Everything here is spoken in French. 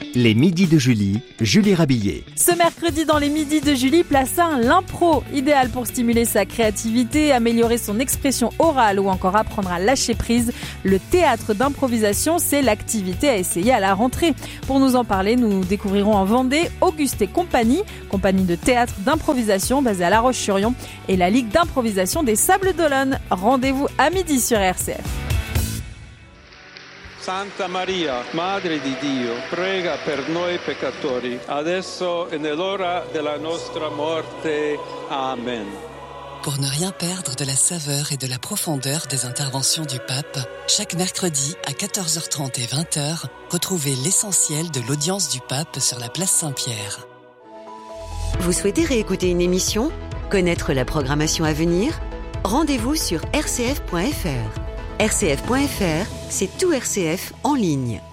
Les midis de Julie, Julie Rabillet. Ce mercredi dans les midis de Julie, place 1, l'impro. Idéal pour stimuler sa créativité, améliorer son expression orale ou encore apprendre à lâcher prise. Le théâtre d'improvisation, c'est l'activité à essayer à la rentrée. Pour nous en parler, nous découvrirons en Vendée Auguste et compagnie de théâtre d'improvisation basée à La Roche-sur-Yon et la Ligue d'improvisation des Sables d'Olonne. Rendez-vous à midi sur RCF. Santa Maria, Madre di Dio, prega per noi peccatori, adesso e nell'ora della nostra morte. Amen. Pour ne rien perdre de la saveur et de la profondeur des interventions du pape, chaque mercredi à 14h30 et 20h, retrouvez l'essentiel de l'audience du pape sur la place Saint-Pierre. Vous souhaitez réécouter une émission ? Connaître la programmation à venir ? Rendez-vous sur rcf.fr. rcf.fr, c'est tout RCF en ligne.